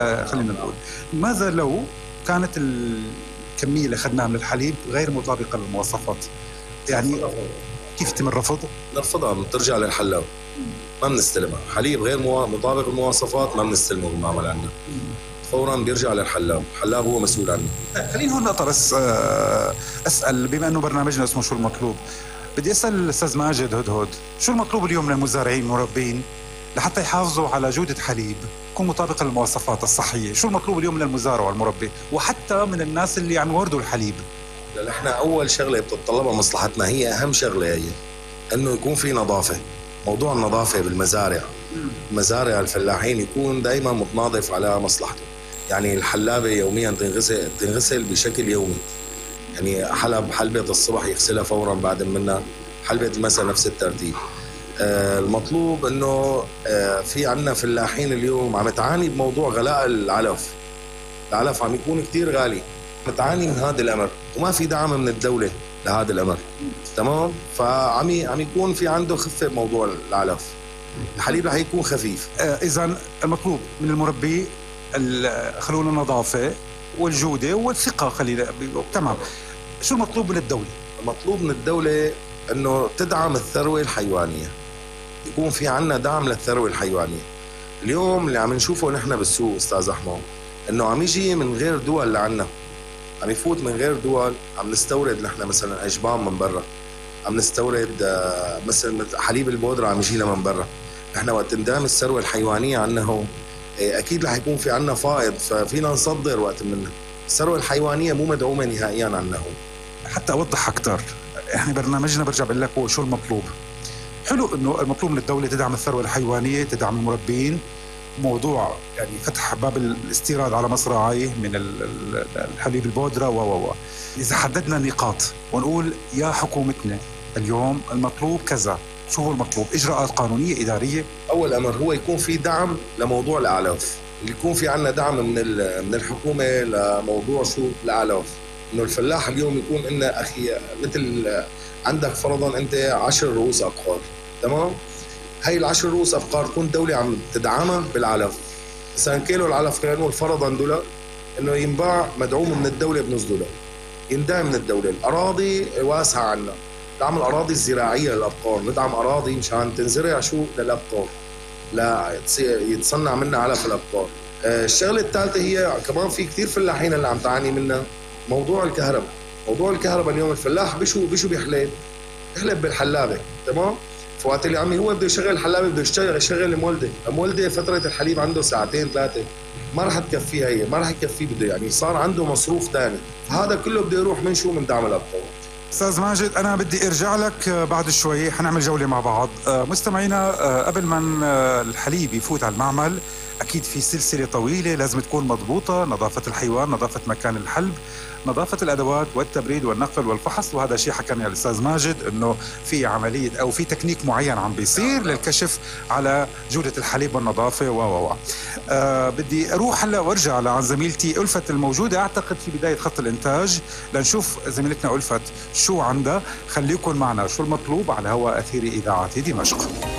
خلينا نقول ماذا لو كانت الكمية اللي أخذناها من الحليب غير مطابقة للمواصفات؟ يعني كيف يتم الرفض؟ نرفضها، بترجع للحلاب، ما بنستلمها. حليب غير مطابق للمواصفات ما بنستلمه بالمعمل عندنا، فورا بيرجع للحلاب، الحلاب هو مسؤول عنه. خليني هون نقطة بس أسأل، بما أنه برنامجنا اسمه شو المطلوب، بدي أسأل الأستاذ ماجد هدهد، شو المطلوب اليوم من المزارعين المربين لحتى يحافظوا على جودة حليب تكون مطابقة للمواصفات الصحية؟ شو المطلوب اليوم من المزارع والمربي وحتى من الناس اللي عم يوردوا الحليب؟ نحن أول شغلة بتتطلبها مصلحتنا، هي أهم شغلة، هي إنه يكون في نظافة. موضوع النظافة بالمزارع، مزارع الفلاحين يكون دائما متناظف على مصلحته. يعني الحلابة يوميا تنغسل بشكل يومي. يعني حلبة الصبح يغسلها فورا بعد منها، حلبة المساء نفس الترتيب. المطلوب انه في عنا فلاحين اليوم عم تعاني بموضوع غلاء العلف. العلف عم يكون كتير غالي، متعاني من هذا الامر وما في دعم من الدولة لهذا الامر. تمام، فعم يكون في عنده خفة بموضوع العلف. الحليب رح يكون خفيف. اذا المطلوب من المربي خلونا النظافة والجودة والثقة، خلينا تمام. شو المطلوب من الدولة؟ المطلوب من الدولة انه تدعم الثروة الحيوانية، يكون في عنا دعم للثروة الحيوانية. اليوم اللي عم نشوفه نحن بالسوق استاذ احمد، انه عم يجي من غير دول لعنا، عم يفوت من غير دول. عم نستورد نحن مثلا اجبان من برا، عم نستورد مثلا حليب البودرة عم يجينا من برا. نحن وقت ندعم الثروة الحيوانية عنا هون اكيد رح يكون في عنا فائض، ففينا نصدر وقت منها. الثروة الحيوانية مو مدعومة نهائيا عنا هون. حتى اوضح اكثر، احنا برنامجنا برجع بقول لك شو المطلوب. حلو انه المطلوب من الدولة تدعم الثروة الحيوانية، تدعم المربين، موضوع يعني فتح باب الاستيراد على مصراعيه من الحليب البودرة و إذا حددنا نقاط ونقول يا حكومتنا اليوم المطلوب كذا، شو هو المطلوب؟ إجراءات قانونية إدارية؟ أول أمر هو يكون في دعم لموضوع الأعلاف، يكون في عنا دعم من الحكومة لموضوع شو الأعلاف. إنه الفلاح اليوم يكون إنه أخي مثل عندك فرضا أنت 10 رؤوس أبقار، تمام؟ هاي ال10 رؤوس أبقار تكون الدولة عم تدعمها بالعلف. مثلا كيلو العلف كانوا فرضا دولار، إنه ينباع مدعوم من الدولة بنص دولار، يندعم من الدولة. الأراضي واسعة عنا، ندعم الأراضي الزراعية للأبقار، ندعم أراضي مشان تنزرع شو للأبقار، لا يتصنع منها علف الأبقار. الشغلة الثالثة هي كمان في كثير فلاحين اللي عم تعاني منها موضوع الكهرباء. موضوع الكهرباء اليوم الفلاح بشو بيحلب بالحلابة، تمام؟ فوقت اللي عمي هو بده يشغل الحلابة، بده يشغل المولدة فترة الحليب عنده ساعتين ثلاثة، ما راح تكفيه، هي ما راح يكفيه، بده يعني صار عنده مصروف ثاني. فهذا كله بده يروح من شو؟ من دعم الأبقار. أستاذ ماجد، أنا بدي أرجع لك بعد شوي، حنعمل جولة مع بعض. مستمعينا، قبل ما الحليب يفوت على المعمل أكيد في سلسلة طويلة لازم تكون مضبوطة: نظافة الحيوان، نظافة مكان الحلب، نظافة الأدوات والتبريد والنقل والفحص. وهذا شيء حكاني الأستاذ ماجد إنه في عملية أو في تكنيك معين عم بيصير للكشف على جودة الحليب والنظافة بدي أروح هلا وارجع لعن زميلتي ألفت الموجودة أعتقد في بداية خط الإنتاج لنشوف زميلتنا ألفت شو عندها. خليكن معنا، شو المطلوب على هواء أثير إذاعة دمشق.